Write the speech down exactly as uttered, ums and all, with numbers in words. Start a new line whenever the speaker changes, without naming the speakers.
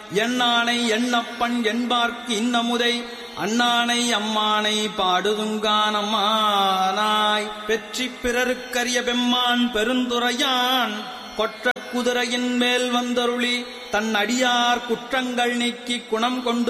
எண்ணானை எண்ணப்பன் என்பார்க்கு இன்னமுதை அண்ணானை அம்மானை பாடுதுங்கானம்மானாய் பெற்றி பிறருக்கரிய பெம்மான் பெருந்துரையான் கொற்ற குதிரையின் மேல் வந்தருளி தன் அடியார் குற்றங்கள் நீக்கி குணம் கொண்டு